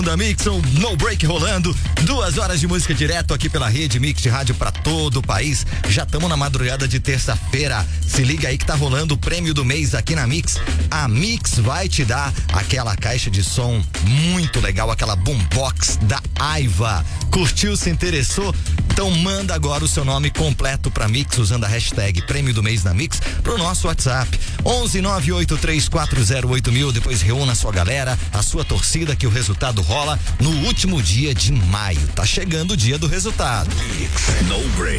Da Mix, um No Break rolando, 2 horas de música direto aqui pela rede Mix de rádio pra todo o país. Já estamos na madrugada de terça-feira. Se liga aí que tá rolando o prêmio do mês aqui na Mix. A Mix vai te dar aquela caixa de som muito legal, aquela boombox da Aiva. Curtiu, se interessou? Então manda agora o seu nome completo pra Mix usando a hashtag prêmio do mês na Mix pro nosso WhatsApp 11983408000. Depois reúna a sua galera, a sua torcida, que o resultado rola no último dia de maio. Tá chegando o dia do resultado. No Break.